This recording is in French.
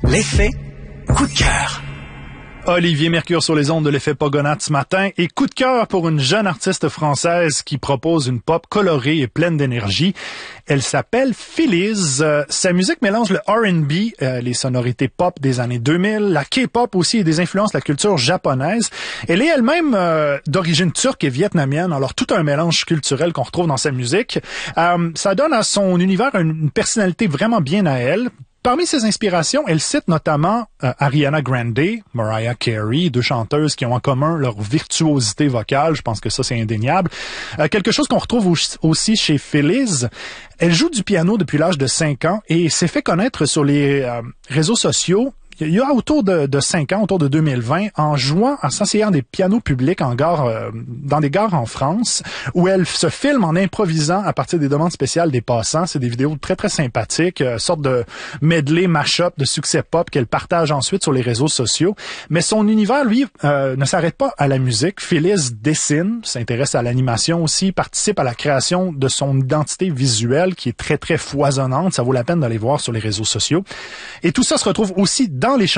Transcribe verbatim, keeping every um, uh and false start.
L'effet coup de cœur. Olivier Mercure sur les ondes de l'effet Pogonat ce matin et coup de cœur pour une jeune artiste française qui propose une pop colorée et pleine d'énergie. Elle s'appelle Phillies. Euh, sa musique mélange le R and B, euh, les sonorités pop des années deux mille, la K-pop aussi et des influences de la culture japonaise. Elle est elle-même euh, d'origine turque et vietnamienne, alors tout un mélange culturel qu'on retrouve dans sa musique. Euh, ça donne à son univers une personnalité vraiment bien à elle. Parmi ses inspirations, elle cite notamment euh, Ariana Grande, Mariah Carey, deux chanteuses qui ont en commun leur virtuosité vocale. Je pense que ça, c'est indéniable. Euh, quelque chose qu'on retrouve aussi chez Phillies. Elle joue du piano depuis l'âge de cinq ans et s'est fait connaître sur les euh, réseaux sociaux il y a autour de, de cinq ans, autour de deux mille vingt, en jouant, en s'asseyant des pianos publics en gare, euh, dans des gares en France, où elle se filme en improvisant à partir des demandes spéciales des passants. C'est des vidéos très, très sympathiques, euh, sorte de medley, mash-up de succès pop qu'elle partage ensuite sur les réseaux sociaux. Mais son univers, lui, euh, ne s'arrête pas à la musique. Phillies dessine, s'intéresse à l'animation aussi, participe à la création de son identité visuelle qui est très, très foisonnante. Ça vaut la peine d'aller voir sur les réseaux sociaux. Et tout ça se retrouve aussi dans Dans les